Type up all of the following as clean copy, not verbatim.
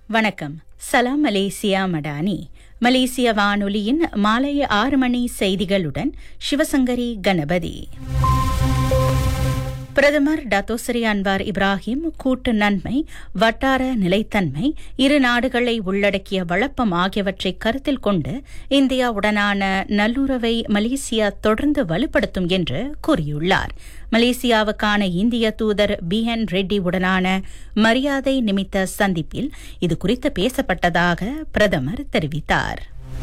வணக்கம். சலாம் மலேசியா மடானி. மலேசிய வானொலியின் மாலை 6 மணி செய்திகளுடன் சிவசங்கரி கணபதி. பிரதமர் டத்தோஸ்ரீ அன்வார் இப்ராஹிம் கூட்டு நன்மை, வட்டார நிலைத்தன்மை, இரு நாடுகளை உள்ளடக்கிய வளப்பம் ஆகியவற்றை கருத்தில் கொண்டு இந்தியாவுடனான நல்லுறவை மலேசியா தொடர்ந்து வலுப்படுத்தும் என்று கூறியுள்ளார். மலேசியாவுக்கான இந்திய தூதர் BN ரெட்டி உடனான மரியாதை நிமித்த சந்திப்பில் இதுகுறித்து பேசப்பட்டதாக பிரதமர் தெரிவித்தார்.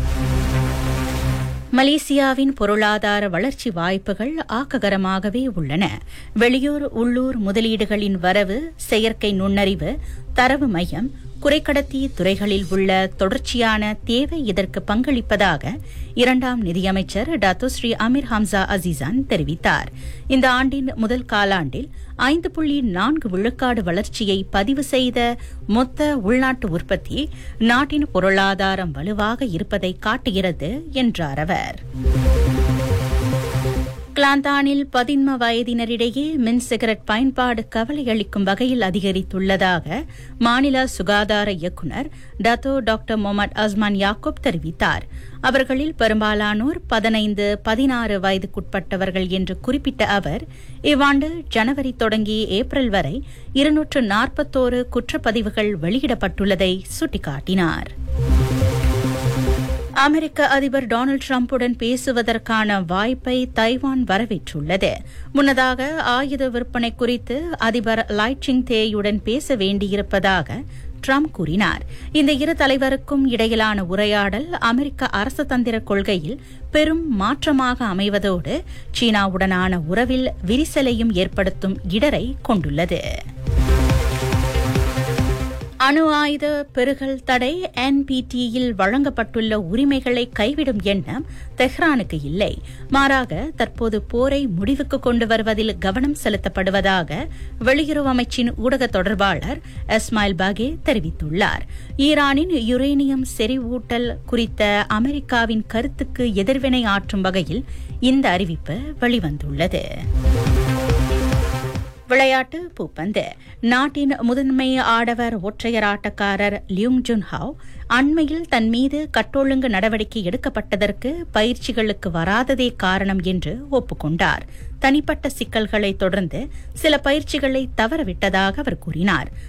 மலேசியாவின் பொருளாதார வளர்ச்சி வாய்ப்புகள் ஆக்ககரமாகவே உள்ளன. வெளியூர் உள்ளூர் முதலீடுகளின் வரவு, செயற்கை நுண்ணறிவு, தரவு மையம், குறைக்கடத்தி துறைகளில் உள்ள தொடர்ச்சியான தேவை இதற்கு பங்களிப்பதாக இரண்டாம் நிதியமைச்சர் டத்தோஸ்ரீ அமீர் ஹம்சா அசீசான் தெரிவித்தார். இந்த ஆண்டின் முதல் காலாண்டில் 5.4 விழுக்காடு வளர்ச்சியை பதிவு செய்த மொத்த உள்நாட்டு உற்பத்தி நாட்டின் பொருளாதாரம் வலுவாக இருப்பதை காட்டுகிறது என்றார் அவர். கிளாந்தானில் 11 வயதினரிடையே மின் சிகரெட் பயன்பாடு கவலையளிக்கும் வகையில் அதிகரித்துள்ளதாக மாநில சுகாதார இயக்குநர் டாக்டர் முகமது அஸ்மான் யாக்கூப் தெரிவித்தார். அவர்களில் பெரும்பாலானோர் 15-16 வயதுக்குட்பட்டவர்கள் என்று குறிப்பிட்ட அவர், இவ்வாண்டு ஜனவரி தொடங்கி ஏப்ரல் வரை 241 குற்றப்பதிவுகள் வெளியிடப்பட்டுள்ளதை சுட்டிக்காட்டினார். அமெரிக்க அதிபர் டொனால்டு டிரம்புடன் பேசுவதற்கான வாய்ப்பை தைவான் வரவேற்றுள்ளது. முன்னதாக ஆயுத விற்பனை குறித்து அதிபர் லை சிங்-தேயுடன் பேச வேண்டியிருப்பதாக டிரம்ப் கூறினார். இந்த இரு தலைவருக்கும் இடையிலான உரையாடல் அமெரிக்க அரசதந்திர கொள்கையில் பெரும் மாற்றமாக அமைவதோடு சீனாவுடனான உறவில் விரிசலையும் ஏற்படுத்தும் இடரை கொண்டுள்ளது. அணு ஆயுத பெருகல் தடை NPT-யில் வழங்கப்பட்டுள்ள உரிமைகளை கைவிடும் எண்ணம் தெஹ்ரானுக்கு இல்லை. மாறாக தற்போது போரை முடிவுக்கு கொண்டு வருவதில் கவனம் செலுத்தப்படுவதாக வெளியுறவு அமைச்சின் ஊடக தொடர்பாளர் இஸ்மாயில் பாகே தெரிவித்துள்ளார். ஈரானின் யுரேனியம் செறிவூட்டல் குறித்த அமெரிக்காவின் கருத்துக்கு எதிர்வினை ஆற்றும் வகையில் இந்த அறிவிப்பு வெளிவந்துள்ளது. விளையாட்டு பூப்பந்து. நாட்டின் முதன்மை ஆடவர் ஒற்றையர் ஆட்டக்காரர் லியூங் ஜுன்ஹாவ் அண்மையில் தன் மீது கட்டொழுங்கு நடவடிக்கை எடுக்கப்பட்டதற்கு பயிற்சிகளுக்கு வராததே காரணம் என்று ஒப்புக்கொண்டார். தனிப்பட்ட சிக்கல்களை தொடர்ந்து சில பயிற்சிகளை தவறவிட்டதாக அவர் கூறினார்.